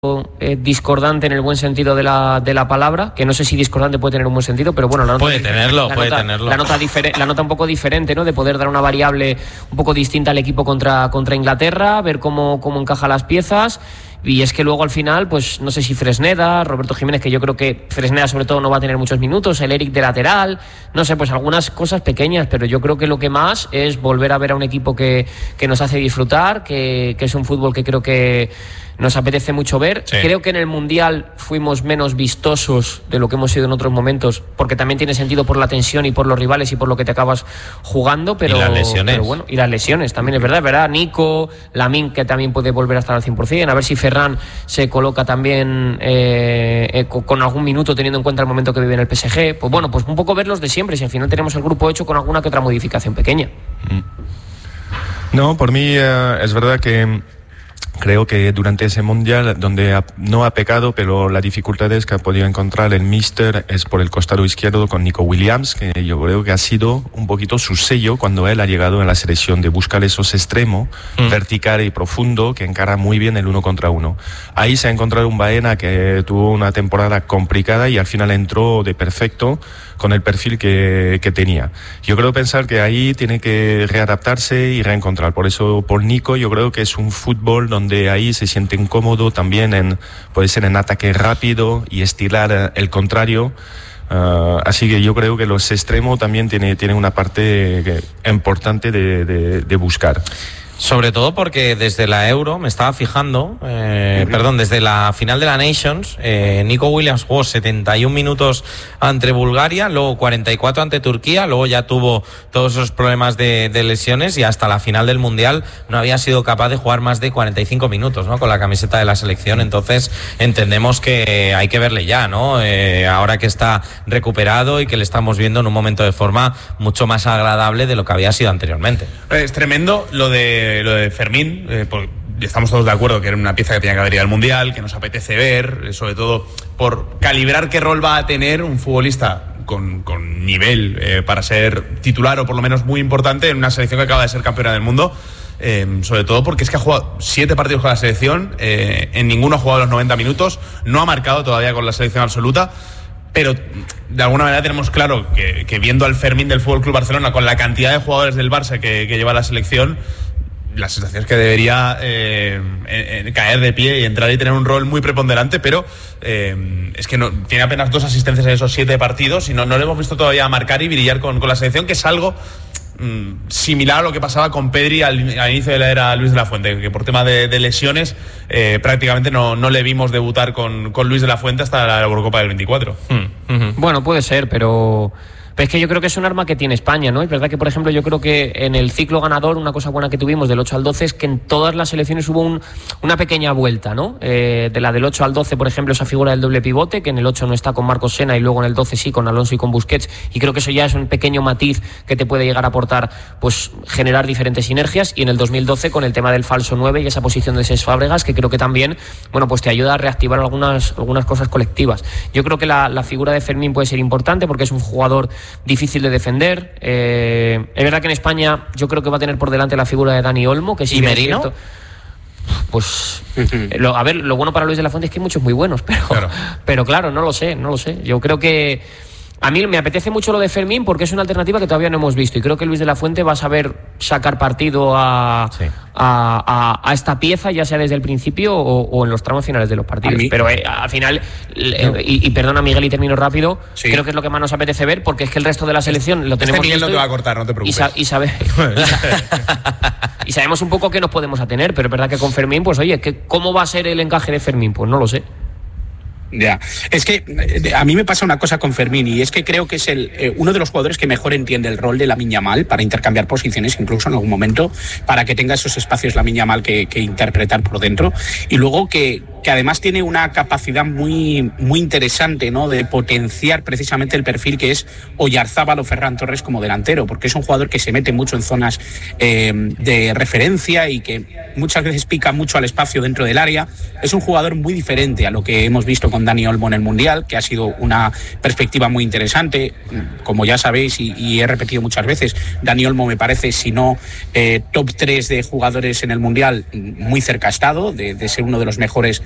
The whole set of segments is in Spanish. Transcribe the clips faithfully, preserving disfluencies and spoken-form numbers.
Eh, discordante en el buen sentido de la, de la palabra, que no sé si discordante puede tener un buen sentido, pero bueno, la nota, puede tenerlo, la puede nota, tenerlo. La nota, difere, la nota un poco diferente, ¿no? De poder dar una variable un poco distinta al equipo contra, contra Inglaterra, ver cómo, cómo encaja las piezas. Y es que luego al final, pues no sé si Fresneda, Roberto Jiménez, que yo creo que Fresneda sobre todo no va a tener muchos minutos, el Eric de lateral, no sé, pues algunas cosas pequeñas, pero yo creo que lo que más es volver a ver a un equipo que, que nos hace disfrutar, que, que es un fútbol que creo que nos apetece mucho ver. Sí. Creo que en el Mundial fuimos menos vistosos de lo que hemos sido en otros momentos, porque también tiene sentido por la tensión y por los rivales y por lo que te acabas jugando, pero, y las lesiones. Pero bueno, y las lesiones también es verdad, es verdad. Nico, Lamine, que también puede volver a estar al cien por ciento, a ver si Ferran se coloca también eh, eh, con, con algún minuto, teniendo en cuenta el momento que vive en el P S G. Pues bueno, pues un poco ver los de siempre, si al final tenemos el grupo hecho con alguna que otra modificación pequeña. No, por mí uh, es verdad que creo que durante ese Mundial, donde ha, no ha pecado, pero las dificultades que ha podido encontrar el míster es por el costado izquierdo con Nico Williams, que yo creo que ha sido un poquito su sello cuando él ha llegado a la selección, de buscar esos extremos, mm. vertical y profundo, que encara muy bien el uno contra uno. Ahí se ha encontrado un Baena que tuvo una temporada complicada y al final entró de perfecto con el perfil que, que tenía. Yo creo pensar que ahí tiene que readaptarse y reencontrar. Por eso, por Nico, yo creo que es un fútbol donde ahí se siente incómodo también, en, puede ser en ataque rápido y estirar el contrario. Uh, así que yo creo que los extremos también tienen tiene una parte que, importante de, de, de buscar. Sobre todo porque desde la Euro, me estaba fijando, eh, uh-huh. perdón, desde la final de la Nations, eh, Nico Williams jugó setenta y un minutos ante Bulgaria, luego cuarenta y cuatro ante Turquía, luego ya tuvo todos esos problemas de, de lesiones y hasta la final del Mundial no había sido capaz de jugar más de cuarenta y cinco minutos, ¿no? Con la camiseta de la selección. Entonces entendemos que hay que verle ya, ¿no? Eh, ahora que está recuperado y que le estamos viendo en un momento de forma mucho más agradable de lo que había sido anteriormente. Es tremendo lo de lo de Fermín, eh, porque estamos todos de acuerdo que era una pieza que tenía que haber ido al Mundial, que nos apetece ver, eh, sobre todo por calibrar qué rol va a tener un futbolista con, con nivel eh, para ser titular o por lo menos muy importante en una selección que acaba de ser campeona del mundo. Eh, sobre todo porque es que ha jugado siete partidos con la selección, eh, en ninguno ha jugado los noventa minutos, no ha marcado todavía con la selección absoluta. Pero de alguna manera tenemos claro que, que viendo al Fermín del F C Barcelona con la cantidad de jugadores del Barça que, que lleva la selección, la sensación es que debería eh, eh, caer de pie y entrar y tener un rol muy preponderante, pero eh, es que no, tiene apenas dos asistencias en esos siete partidos y no, no le hemos visto todavía marcar y brillar con, con la selección, que es algo mm, similar a lo que pasaba con Pedri al, al inicio de la era Luis de la Fuente, que por tema de, de lesiones eh, prácticamente no, no le vimos debutar con, con Luis de la Fuente hasta la Eurocopa del veinticuatro. Mm, uh-huh. Bueno, puede ser, pero... Pero es que yo creo que es un arma que tiene España, ¿no? Es verdad que, por ejemplo, yo creo que en el ciclo ganador, una cosa buena que tuvimos del ocho al doce es que en todas las selecciones hubo un, una pequeña vuelta, ¿no? Eh, de la del ocho al doce, por ejemplo, esa figura del doble pivote, que en el ocho no está con Marcos Sena y luego en el doce sí, con Alonso y con Busquets, y creo que eso ya es un pequeño matiz que te puede llegar a aportar, pues, generar diferentes sinergias, y en el dos mil doce con el tema del falso nueve y esa posición de Cesc Fábregas, que creo que también, bueno, pues te ayuda a reactivar algunas, algunas cosas colectivas. Yo creo que la, la figura de Fermín puede ser importante porque es un jugador difícil de defender. Eh, es verdad que en España yo creo que va a tener por delante la figura de Dani Olmo, que sí. ¿Y Merino? Cierto, pues lo, a ver, lo bueno para Luis de la Fuente es que hay muchos muy buenos, pero claro. pero claro, no lo sé, no lo sé. Yo creo que a mí me apetece mucho lo de Fermín porque es una alternativa que todavía no hemos visto y creo que Luis de la Fuente va a saber sacar partido a, sí. a, a, a esta pieza, ya sea desde el principio o, o en los tramos finales de los partidos. Pero eh, al final, no. y, y perdona Miguel y termino rápido, sí. creo que es lo que más nos apetece ver porque es que el resto de la selección lo tenemos este Miguel visto no te va a cortar, no te preocupes. Y, sa- y, sabe, y sabemos un poco qué nos podemos atener, pero es verdad que con Fermín, pues oye, que ¿cómo va a ser el encaje de Fermín? Pues no lo sé. Ya, es que a mí me pasa una cosa con Fermín y es que creo que es el eh, uno de los jugadores que mejor entiende el rol de Lamine Yamal para intercambiar posiciones incluso en algún momento, para que tenga esos espacios Lamine Yamal que, que interpretar por dentro, y luego que, que además tiene una capacidad muy, muy interesante, ¿no?, de potenciar precisamente el perfil que es Oyarzábal o Ferran Torres como delantero, porque es un jugador que se mete mucho en zonas eh, de referencia y que muchas veces pica mucho al espacio dentro del área. Es un jugador muy diferente a lo que hemos visto con Dani Olmo en el Mundial, que ha sido una perspectiva muy interesante. Como ya sabéis y, y he repetido muchas veces, Dani Olmo me parece, si no eh, top tres de jugadores en el Mundial, muy cerca ha estado de, de ser uno de los mejores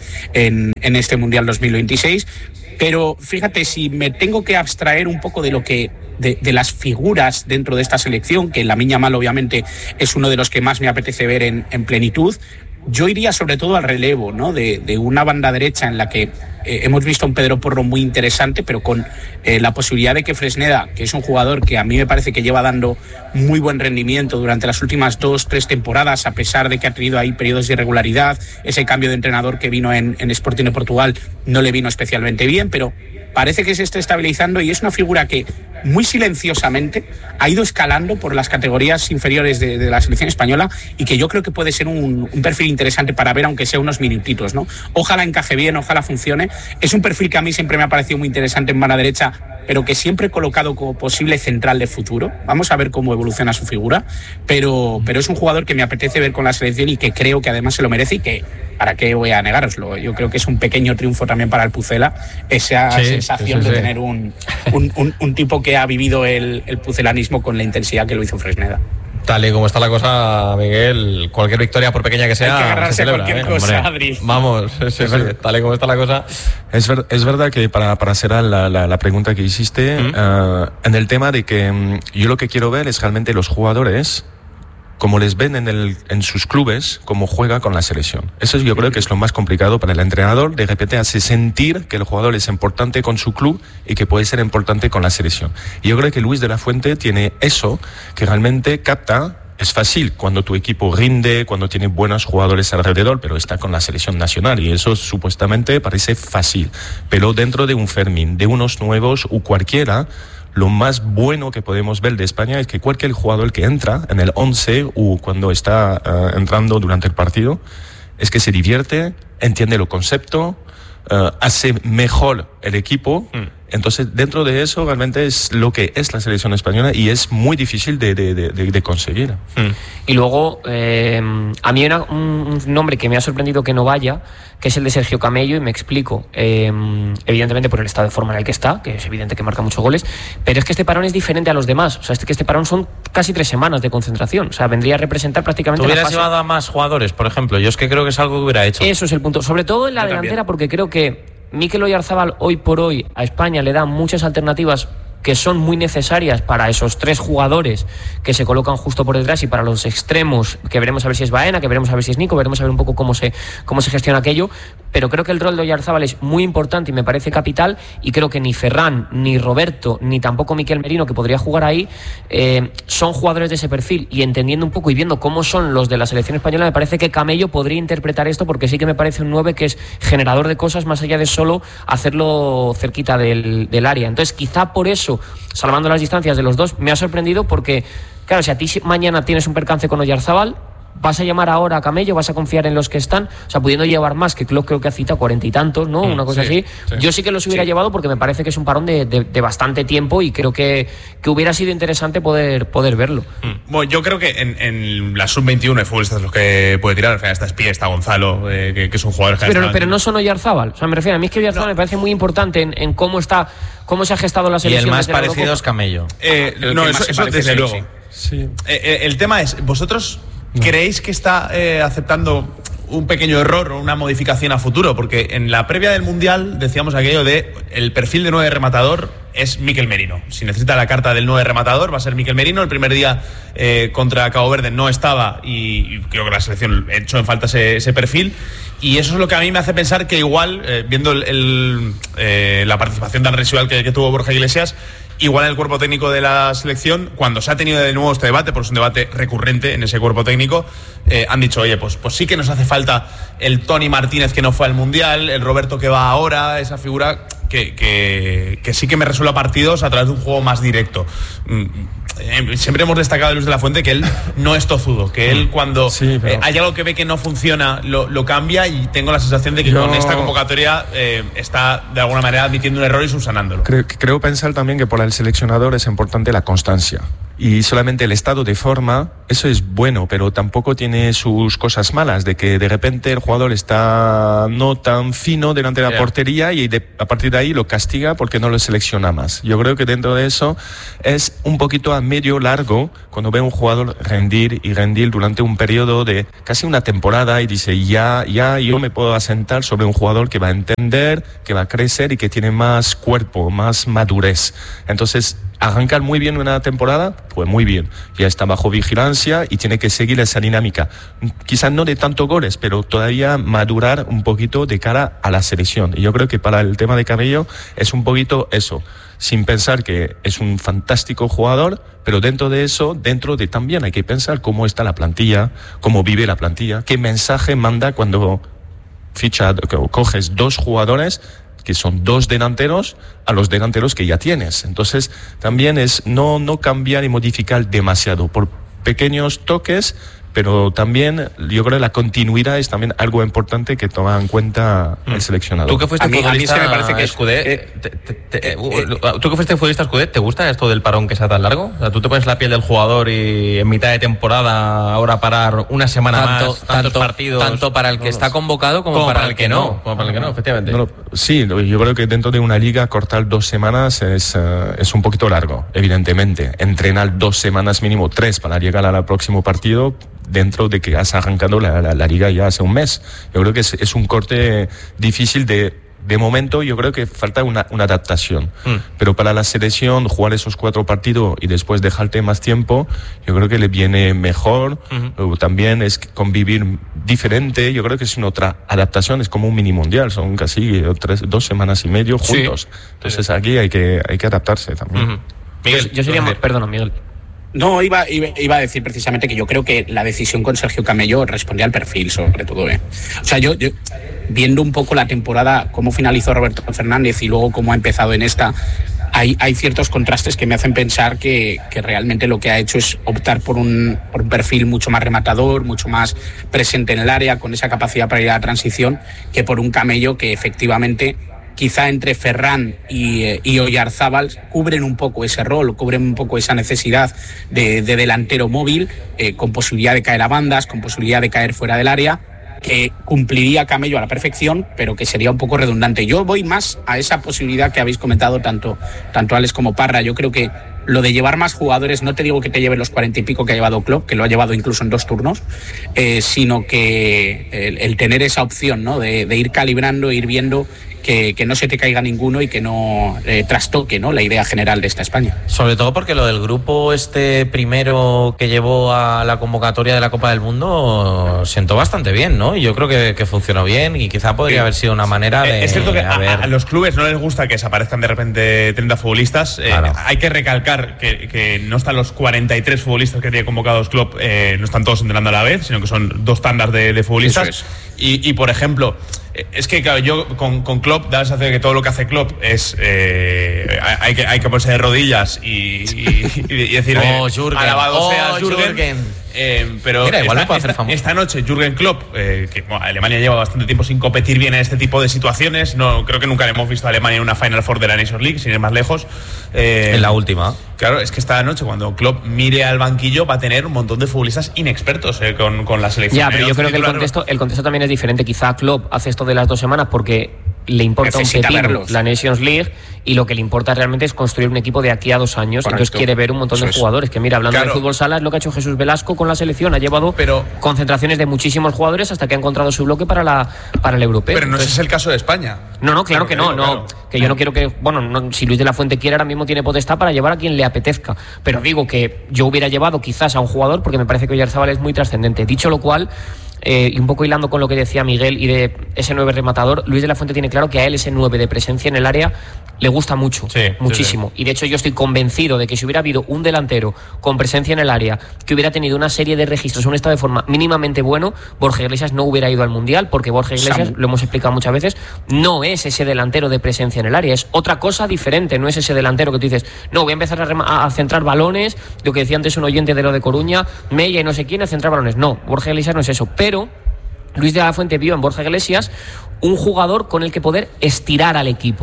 en, en este Mundial dos mil veintiséis. Pero fíjate, si me tengo que abstraer un poco de lo que de, de las figuras dentro de esta selección, que Lamine Yamal obviamente es uno de los que más me apetece ver en, en plenitud, yo iría sobre todo al relevo, ¿no? De, de una banda derecha en la que eh, hemos visto a un Pedro Porro muy interesante, pero con eh, la posibilidad de que Fresneda, que es un jugador que a mí me parece que lleva dando muy buen rendimiento durante las últimas dos, tres temporadas, a pesar de que ha tenido ahí periodos de irregularidad, ese cambio de entrenador que vino en, en Sporting de Portugal no le vino especialmente bien, pero parece que se está estabilizando y es una figura que muy silenciosamente ha ido escalando por las categorías inferiores de, de la selección española y que yo creo que puede ser un, un perfil interesante para ver, aunque sea unos minutitos, ¿no? Ojalá encaje bien, ojalá funcione. Es un perfil que a mí siempre me ha parecido muy interesante en banda derecha, pero que siempre he colocado como posible central de futuro. Vamos a ver cómo evoluciona su figura, pero, pero es un jugador que me apetece ver con la selección y que creo que además se lo merece y que, ¿para qué voy a negároslo? Yo creo que es un pequeño triunfo también para el Pucela, esa sí, sensación sí, sí, de sí. tener un, un, un, un tipo que ha vivido el, el pucelanismo con la intensidad que lo hizo Fresneda. Tal y como está la cosa, Miguel, cualquier victoria, por pequeña que sea, hay que agarrarse se celebra, a cualquier ¿eh? cosa, Hombre, Adri. Vamos, sí, sí, sí, tal y como está la cosa. Es, ver, es verdad que para, para cerrar la, la, la pregunta que hiciste, ¿Mm? uh, en el tema de que um, yo lo que quiero ver es realmente los jugadores, como les ven en, el, en sus clubes, cómo juega con la selección. Eso yo creo que es lo más complicado para el entrenador, de repente hace sentir que el jugador es importante con su club y que puede ser importante con la selección. Y yo creo que Luis de la Fuente tiene eso, que realmente capta. Es fácil cuando tu equipo rinde, cuando tiene buenos jugadores alrededor, pero está con la selección nacional y eso supuestamente parece fácil. Pero dentro de un Fermín, de unos nuevos o cualquiera, lo más bueno que podemos ver de España es que cualquier jugador que entra en el once o cuando está uh, entrando durante el partido, es que se divierte, entiende el concepto, uh, hace mejor el equipo. Mm. Entonces, dentro de eso, realmente es lo que es la selección española y es muy difícil de, de, de, de conseguir. Mm. Y luego, eh, a mí hay una, un nombre que me ha sorprendido que no vaya, que es el de Sergio Camello, y me explico. Eh, evidentemente por el estado de forma en el que está, que es evidente que marca muchos goles, pero es que este parón es diferente a los demás. O sea, este, que este parón son casi tres semanas de concentración. O sea, vendría a representar prácticamente ¿Tú hubieras la fase... llevado a más jugadores, por ejemplo? Yo es que creo que es algo que hubiera hecho. Eso es el punto. Sobre todo en la Yo delantera, también. Porque creo que Mikel Oyarzabal hoy por hoy a España le da muchas alternativas que son muy necesarias para esos tres jugadores que se colocan justo por detrás y para los extremos, que veremos a ver si es Baena, que veremos a ver si es Nico, veremos a ver un poco cómo se, cómo se gestiona aquello, pero creo que el rol de Oyarzabal es muy importante y me parece capital, y creo que ni Ferran, ni Roberto, ni tampoco Miquel Merino, que podría jugar ahí, eh, son jugadores de ese perfil, y entendiendo un poco y viendo cómo son los de la selección española, me parece que Camello podría interpretar esto, porque sí que me parece un nueve que es generador de cosas más allá de solo hacerlo cerquita del, del área. Entonces quizá por eso, salvando las distancias de los dos, me ha sorprendido porque, claro, si a ti mañana tienes un percance con Oyarzabal, vas a llamar ahora a Camello, vas a confiar en los que están, o sea, pudiendo llevar más, que creo, creo que ha citado cuarenta y tantos, ¿no? Mm, Una cosa sí, así. Sí. Yo sí que los hubiera sí. llevado porque me parece que es un parón de, de, de bastante tiempo y creo que, que hubiera sido interesante poder, poder verlo. Mm. Bueno, yo creo que en, en la sub veintiuno hay futbolistas los que puede tirar. Al final está Espía, está Gonzalo, eh, que, que es un jugador que pero, estado... pero no son Oyarzabal. O sea, me refiero, a mí es que Oyarzabal no. me parece muy importante en, en cómo está, cómo se ha gestado la selección. Y el más parecido es Camello. Eh, no, eso, eso desde luego. Sí. Sí. Eh, el tema es, vosotros... No. ¿Creéis que está eh, aceptando un pequeño error o una modificación a futuro? Porque en la previa del Mundial decíamos aquello de el perfil de nueve rematador es Miquel Merino. Si necesita la carta del nueve rematador va a ser Miquel Merino. El primer día eh, contra Cabo Verde no estaba y, y creo que la selección echó en falta ese, ese perfil. Y eso es lo que a mí me hace pensar que igual, eh, viendo el, el, eh, la participación tan residual que, que tuvo Borja Iglesias, igual en el cuerpo técnico de la selección, cuando se ha tenido de nuevo este debate, porque es un debate recurrente en ese cuerpo técnico, eh, han dicho, oye, pues, pues sí que nos hace falta el Toni Martínez que no fue al Mundial, el Roberto que va ahora, esa figura que, que, que sí que me resuelva partidos a través de un juego más directo. Siempre hemos destacado de Luis de la Fuente que él no es tozudo, que él cuando sí, pero... eh, hay algo que ve que no funciona lo, lo cambia, y tengo la sensación de que Yo... con esta convocatoria eh, está de alguna manera admitiendo un error y subsanándolo. Creo, creo pensar también que para el seleccionador es importante la constancia. y solamente el estado de forma, eso es bueno, pero tampoco tiene sus cosas malas, de que de repente el jugador está no tan fino delante de la yeah. portería y de, a partir de ahí lo castiga porque no lo selecciona más. Yo creo que dentro de eso es un poquito a medio largo cuando ve a un jugador rendir y rendir durante un periodo de casi una temporada y dice ya, ya yo me puedo asentar sobre un jugador que va a entender, que va a crecer y que tiene más cuerpo, más madurez. Entonces, arrancar muy bien una temporada, pues muy bien, ya está bajo vigilancia y tiene que seguir esa dinámica, quizás no de tantos goles, pero todavía madurar un poquito de cara a la selección. Y yo creo que para el tema de Cabello es un poquito eso, sin pensar que es un fantástico jugador, pero dentro de eso, dentro de también hay que pensar cómo está la plantilla, cómo vive la plantilla, qué mensaje manda cuando ficha, coges dos jugadores que son dos delanteros a los delanteros que ya tienes. Entonces, también es no, no cambiar y modificar demasiado por pequeños toques, pero también yo creo que la continuidad es también algo importante que toma en cuenta el seleccionador. Tú que fuiste a mí, futbolista, a mí se me parece que Escudet, eh, te, te, te, eh, eh, tú que fuiste futbolista Escudet, ¿te gusta esto del parón que sea tan largo? O sea, tú te pones la piel del jugador y en mitad de temporada ahora parar una semana tanto, más, tantos tanto, partidos, tanto para el que está convocado como, como para, para el que no, como para el que no, efectivamente. No, sí, yo creo que dentro de una liga cortar dos semanas es, uh, es un poquito largo, evidentemente. Entrenar dos semanas mínimo, tres para llegar al próximo partido, dentro de que has arrancado la, la, la liga ya hace un mes. Yo creo que es, es un corte difícil de, de momento. Yo creo que falta una, una adaptación. Mm. Pero para la selección, jugar esos cuatro partidos y después dejarte más tiempo, yo creo que le viene mejor. Mm-hmm. También es convivir diferente. Yo creo que es una otra adaptación. Es como un mini mundial. Son casi tres, dos semanas y medio juntos. Sí. Entonces aquí hay que, hay que adaptarse también. Mm-hmm. Miguel, yo, yo sería más... Perdona, Miguel. No, iba, iba, iba a decir precisamente que yo creo que la decisión con Sergio Camello respondía al perfil, sobre todo. ¿eh? O sea, yo, yo, viendo un poco la temporada, cómo finalizó Roberto Fernández y luego cómo ha empezado en esta, hay, hay ciertos contrastes que me hacen pensar que, que realmente lo que ha hecho es optar por un, por un perfil mucho más rematador, mucho más presente en el área, con esa capacidad para ir a la transición, que por un Camello que efectivamente... quizá entre Ferran y, y Oyarzábal cubren un poco ese rol, cubren un poco esa necesidad de, de delantero móvil, eh, con posibilidad de caer a bandas, con posibilidad de caer fuera del área, que cumpliría Camello a la perfección, pero que sería un poco redundante. Yo voy más a esa posibilidad que habéis comentado tanto, tanto Alex como Parra. Yo creo que lo de llevar más jugadores, no te digo que te lleve los cuarenta y pico que ha llevado Klopp, que lo ha llevado incluso en dos turnos, eh, sino que el, el tener esa opción, ¿no? de, de ir calibrando, ir viendo que, que no se te caiga ninguno y que no eh, trastoque, ¿no? la idea general de esta España. Sobre todo porque lo del grupo este primero que llevó a la convocatoria de la Copa del Mundo sentó bastante bien, ¿no? Y yo creo que, que funcionó bien y quizá podría sí. haber sido una manera de... Es cierto que a, ver... a los clubes no les gusta que desaparezcan de repente treinta futbolistas. Claro. Eh, hay que recalcar que, que no están los cuarenta y tres futbolistas que tiene convocados Klopp, eh, no están todos entrenando a la vez, sino que son dos tandas de, de futbolistas. Es. Y, y, por ejemplo... Es que, claro, yo con, con Klopp da la sensación de que todo lo que hace Klopp es... Eh, hay, que, hay que ponerse de rodillas y, y, y decir... Oh, Jürgen. Alabado oh, sea Jürgen. Jürgen. Eh, pero Mira, igual esta, hacer esta, esta noche Jürgen Klopp, eh, que bueno, Alemania lleva bastante tiempo sin competir bien en este tipo de situaciones. No, creo que nunca le hemos visto a Alemania en una Final Four de la Nations League, sin ir más lejos. Eh, en la última. Claro, es que esta noche cuando Klopp mire al banquillo va a tener un montón de futbolistas inexpertos eh, con, con la selección. Ya, pero yo creo que el contexto, el contexto también es diferente. Quizá Klopp hace esto de las dos semanas porque le importa Necesita un pepino la Nations League y lo que le importa realmente es construir un equipo de aquí a dos años. Correcto. Entonces quiere ver un montón Eso de jugadores. Es. Que mira, hablando claro. de fútbol sala, es lo que ha hecho Jesús Velasco con la selección. Ha llevado pero, concentraciones de muchísimos jugadores hasta que ha encontrado su bloque para, la, para el europeo. Pero no Entonces, ese es el caso de España. No, no, claro que no. no claro. Que yo no quiero que... Bueno, no, si Luis de la Fuente quiere, ahora mismo tiene potestad para llevar a quien le apetezca. Pero digo que yo hubiera llevado quizás a un jugador porque me parece que Oyarzábal es muy trascendente. Dicho lo cual... Eh, y un poco hilando con lo que decía Miguel y de ese nueve rematador, Luis de la Fuente tiene claro que a él ese nueve de presencia en el área le gusta mucho, sí, muchísimo. Sí, sí. Y de hecho yo estoy convencido de que si hubiera habido un delantero con presencia en el área que hubiera tenido una serie de registros, un estado de forma mínimamente bueno, Borja Iglesias no hubiera ido al Mundial, porque Borja Iglesias, Sam. lo hemos explicado muchas veces, no es ese delantero de presencia en el área, es otra cosa diferente, no es ese delantero que tú dices, no, voy a empezar a, rema- a centrar balones, lo que decía antes un oyente de lo de Coruña, Mella y no sé quién, a centrar balones. No, Borja Iglesias no es eso, pero Luis de la Fuente vio en Borja Iglesias un jugador con el que poder estirar al equipo.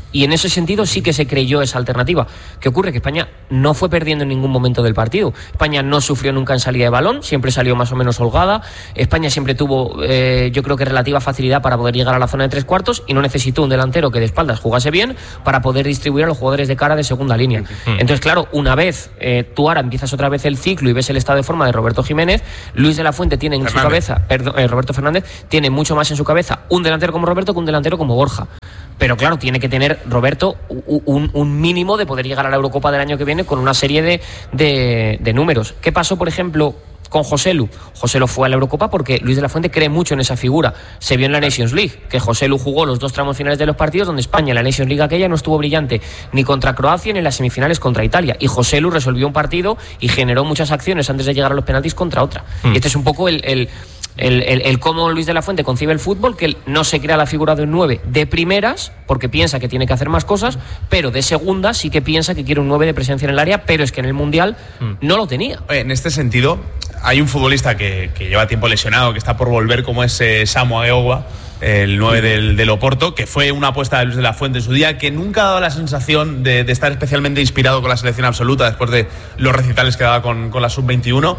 Y en ese sentido sí que se creyó esa alternativa. ¿Qué ocurre? Que España no fue perdiendo en ningún momento del partido. España no sufrió nunca en salida de balón, siempre salió más o menos holgada. España siempre tuvo, eh, yo creo que relativa facilidad para poder llegar a la zona de tres cuartos y no necesitó un delantero que de espaldas jugase bien para poder distribuir a los jugadores de cara de segunda línea. Entonces, claro, una vez eh, tú ahora empiezas otra vez el ciclo y ves el estado de forma de Roberto Jiménez, Luis de la Fuente tiene en Fernández. su cabeza, perdón, eh, Roberto Fernández tiene mucho más en su cabeza un delantero como Roberto que un delantero como Borja. Pero claro, tiene que tener Roberto un, un mínimo de poder llegar a la Eurocopa del año que viene con una serie de, de, de números. ¿Qué pasó, por ejemplo, con Joselu? Joselu fue a la Eurocopa porque Luis de la Fuente cree mucho en esa figura. Se vio en la Nations League, que Joselu jugó los dos tramos finales de los partidos donde España en la Nations League aquella no estuvo brillante ni contra Croacia ni en las semifinales contra Italia. Y Joselu resolvió un partido y generó muchas acciones antes de llegar a los penaltis contra otra. Mm. Y este es un poco el... el El, el, el cómo Luis de la Fuente concibe el fútbol, que él no se crea la figura de un nueve de primeras, porque piensa que tiene que hacer más cosas, pero de segunda sí que piensa que quiere un nueve de presencia en el área, pero es que en el Mundial mm. no lo tenía. En este sentido, hay un futbolista que, que lleva tiempo lesionado, que está por volver, como es eh, Samu Aeogua, el nueve del, del Oporto, que fue una apuesta de Luis de la Fuente en su día, que nunca ha dado la sensación de, de estar especialmente inspirado con la selección absoluta después de los recitales que daba con, con la sub veintiuno.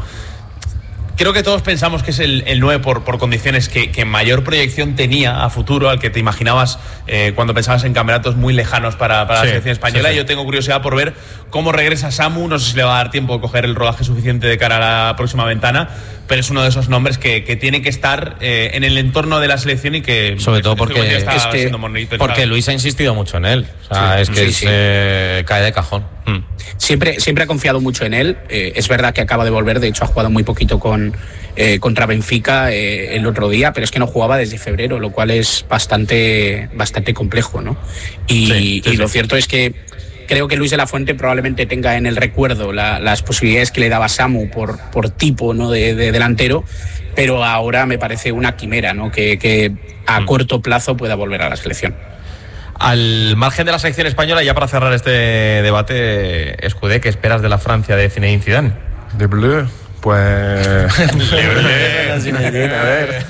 Creo que todos pensamos que es el, el nueve por, por condiciones que, que mayor proyección tenía a futuro, al que te imaginabas eh, cuando pensabas en campeonatos muy lejanos para, para sí, la selección española. Sí, sí. Yo tengo curiosidad por ver cómo regresa Samu. No sé si le va a dar tiempo de coger el rodaje suficiente de cara a la próxima ventana, pero es uno de esos nombres que, que tiene que estar eh, en el entorno de la selección y que sobre todo porque, está es que, porque Luis ha insistido mucho en él. O sea, sí, es que sí, es, sí. Eh, cae de cajón. Hmm. Siempre, siempre ha confiado mucho en él. Eh, es verdad que acaba de volver, de hecho ha jugado muy poquito con eh, contra Benfica eh, el otro día, pero es que no jugaba desde febrero, lo cual es bastante, bastante complejo, ¿no? Y, sí, sí, y lo sí. cierto es que creo que Luis de la Fuente probablemente tenga en el recuerdo la, las posibilidades que le daba Samu por, por tipo, ¿no? de, de delantero, pero ahora me parece una quimera, ¿no? que, que a mm. corto plazo pueda volver a la selección. Al margen de la selección española, ya para cerrar este debate, Escudé, ¿qué esperas de la Francia de Zinedine Zidane? De Bleu, pues... Zinedine, a ver...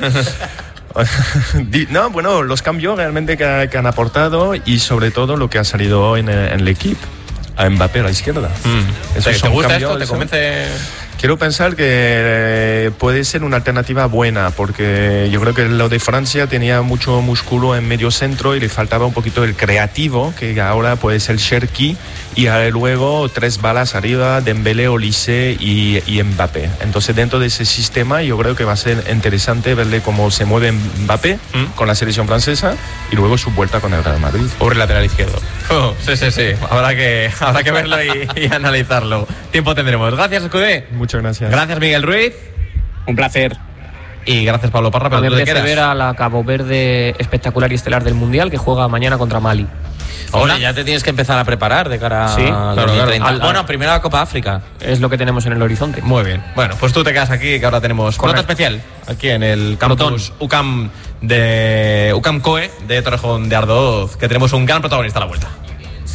No, bueno, los cambios realmente que, que han aportado y sobre todo lo que ha salido en, en el equipo, a Mbappé a la izquierda. Mm. ¿Te, ¿Te gusta esto? ¿Te convence? Quiero pensar que puede ser una alternativa buena, porque yo creo que lo de Francia tenía mucho músculo en medio centro y le faltaba un poquito el creativo, que ahora puede ser Cherki, y luego tres balas arriba, Dembélé, Olise y, y Mbappé. Entonces dentro de ese sistema yo creo que va a ser interesante verle cómo se mueve Mbappé ¿Mm? con la selección francesa y luego su vuelta con el Real Madrid. Por el lateral izquierdo. Oh, sí, sí, sí. Habrá que, habrá que verlo y, y analizarlo. Tiempo tendremos. Gracias, Escudé. Muchas gracias. Gracias, Miguel Ruiz. Un placer. Y gracias, Pablo Parra. Me apetece ver a la Cabo Verde espectacular y estelar del Mundial, que juega mañana contra Mali. Ahora ya te tienes que empezar a preparar de cara sí, a claro, dos mil treinta. claro. Bueno, primero la Copa África. Es lo que tenemos en el horizonte. Muy bien. Bueno, pues tú te quedas aquí, que ahora tenemos nota especial aquí en el campus UCAM de UCAM COE de Torrejón de Ardoz, que tenemos un gran protagonista a la vuelta.